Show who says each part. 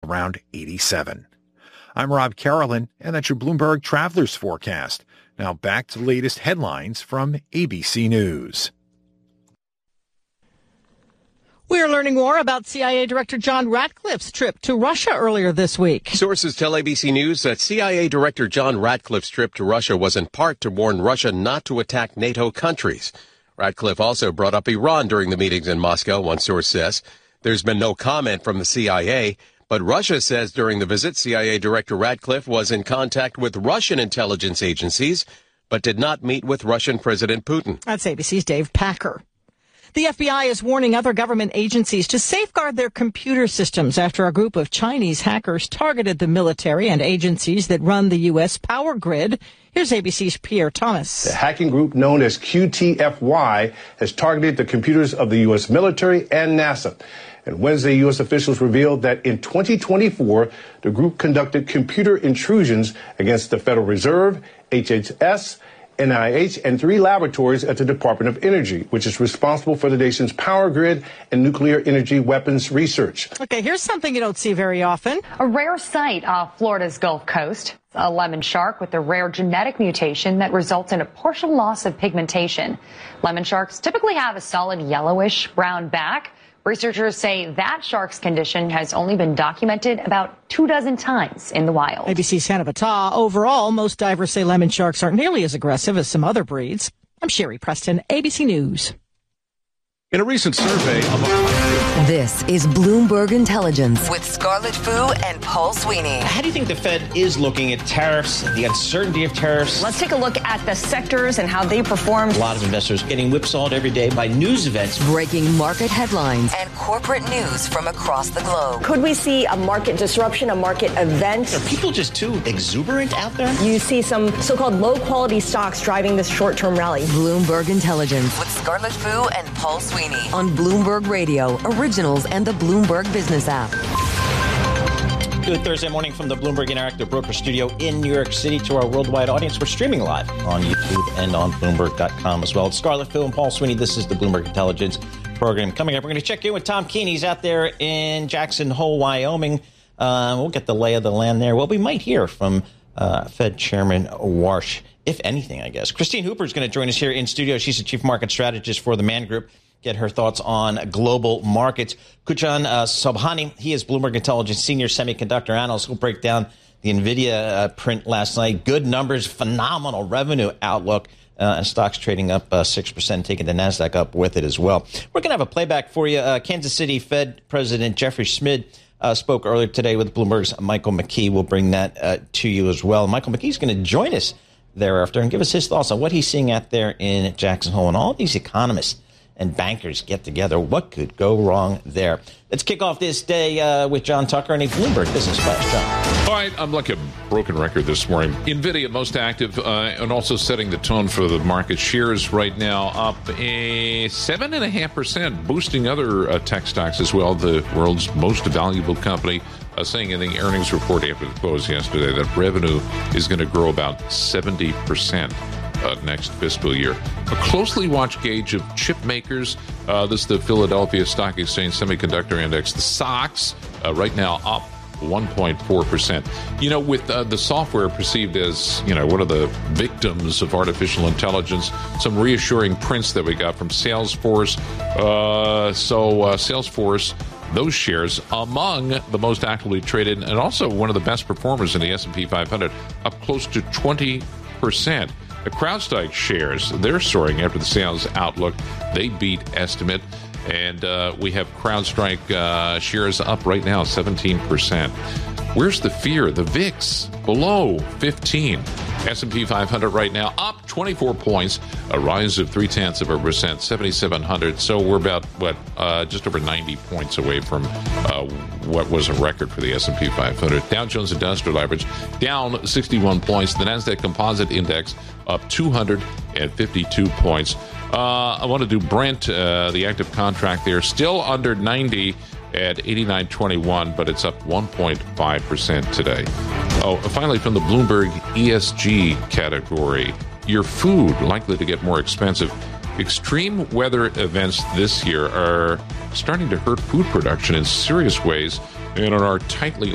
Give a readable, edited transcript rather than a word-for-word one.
Speaker 1: around 87. I'm Rob Carolyn, and that's your Bloomberg Travelers Forecast. Now back to the latest headlines from ABC News.
Speaker 2: We are learning more about CIA Director John Ratcliffe's trip to Russia earlier this week.
Speaker 3: Sources tell ABC News that CIA Director John Ratcliffe's trip to Russia was in part to warn Russia not to attack NATO countries. Ratcliffe also brought up Iran during the meetings in Moscow, one source says. There's been no comment from the CIA, but Russia says during the visit, CIA Director Ratcliffe was in contact with Russian intelligence agencies, but did not meet with Russian President Putin.
Speaker 2: That's ABC's Dave Packer. The FBI is warning other government agencies to safeguard their computer systems after a group of Chinese hackers targeted the military and agencies that run the U.S. power grid. Here's ABC's Pierre Thomas.
Speaker 4: The hacking group known as QTFY has targeted the computers of the U.S. military and NASA. And Wednesday, U.S. officials revealed that in 2024, the group conducted computer intrusions against the Federal Reserve, HHS, NIH, and 3 laboratories at the Department of Energy, which is responsible for the nation's power grid and nuclear energy weapons research.
Speaker 2: Okay, here's something you don't see very often.
Speaker 5: A rare sight off Florida's Gulf Coast. A lemon shark with a rare genetic mutation that results in a partial loss of pigmentation. Lemon sharks typically have a solid yellowish brown back. Researchers say that shark's condition has only been documented about 24 times in the wild.
Speaker 2: ABC's Hannah Battah. Overall, most divers say lemon sharks aren't nearly as aggressive as some other breeds. I'm Sherry Preston, ABC News.
Speaker 6: In a recent survey of
Speaker 7: This is Bloomberg Intelligence with Scarlett Fu and Paul Sweeney.
Speaker 8: How do you think the Fed is looking at tariffs, the uncertainty of tariffs?
Speaker 9: Let's take a look at the sectors and how they performed.
Speaker 8: A lot of investors getting whipsawed every day by news events.
Speaker 7: Breaking market headlines and corporate news from across the globe.
Speaker 9: Could we see a market disruption, a market event?
Speaker 8: Are people just too exuberant out there?
Speaker 9: You see some so-called low-quality stocks driving this short-term rally.
Speaker 7: Bloomberg Intelligence with Scarlett Fu and Paul Sweeney on Bloomberg Radio, Originals, and the Bloomberg Business app.
Speaker 8: Good Thursday morning from the Bloomberg Interactive Broker Studio in New York City. To our worldwide audience, we're streaming live on YouTube and on Bloomberg.com as well. It's Scarlett Fu and Paul Sweeney. This is the Bloomberg Intelligence program. Coming up, we're going to check in with Tom Keene. He's out there in Jackson Hole, Wyoming. We'll get the lay of the land there. Well, we might hear from Fed Chairman Warsh, if anything, I guess. Christine Hooper is going to join us here in studio. She's the chief market strategist for the Man Group. Get her thoughts on global markets. Kuchan Sobhani, he is Bloomberg Intelligence senior semiconductor analyst. He'll break down the NVIDIA print last night. Good numbers, phenomenal revenue outlook, and stocks trading up 6%, taking the NASDAQ up with it as well. We're going to have a playback for you. Kansas City Fed President Jeffrey Schmid spoke earlier today with Bloomberg's Michael McKee. We'll bring that to you as well. Michael McKee's going to join us thereafter and give us his thoughts on what he's seeing out there in Jackson Hole and all these economists and bankers get together. What could go wrong there? Let's kick off this day with John Tucker and a Bloomberg Business Flash. John.
Speaker 10: All right, I'm like a broken record this morning. NVIDIA most active and also setting the tone for the market. Shares right now up 7.5%, boosting other tech stocks as well. The world's most valuable company saying in the earnings report after the close yesterday that revenue is going to grow about 70%. Next fiscal year. A closely watched gauge of chip makers. This is the Philadelphia Stock Exchange Semiconductor Index. The SOX right now up 1.4%. You know, with the software perceived as, you know, one of the victims of artificial intelligence, some reassuring prints that we got from Salesforce. Salesforce, those shares among the most actively traded and also one of the best performers in the S&P 500, up close to 20%. The CrowdStrike shares, they're soaring after the sales outlook. They beat estimate. And we have CrowdStrike shares up right now, 17%. Where's the fear? The VIX below 15. S&P 500 right now up 24 points, a rise of 0.3%, 7,700. So we're about, just over 90 points away from what was a record for the S&P 500. Dow Jones Industrial Average down 61 points. The NASDAQ Composite Index up 252 points. I want to do Brent, the active contract there, still under 90 at 89.21, but it's up 1.5% today. Oh, finally, from the Bloomberg ESG category, your food likely to get more expensive. Extreme weather events this year are starting to hurt food production in serious ways and are tightly